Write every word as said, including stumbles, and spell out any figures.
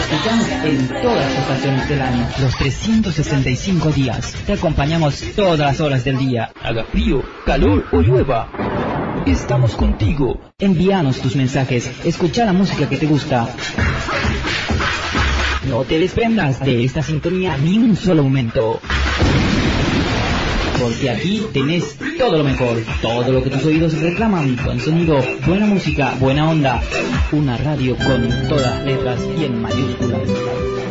escuchamos en todas las estaciones del año. Los trescientos sesenta y cinco días. Te acompañamos todas las horas del día. Haga frío, calor o llueva. Estamos contigo. Envíanos tus mensajes. Escucha la música que te gusta. No te desprendas de esta sintonía ni un solo momento. Porque aquí tenés todo lo mejor, todo lo que tus oídos reclaman, buen sonido, buena música, buena onda. Una radio con todas las letras y en mayúsculas.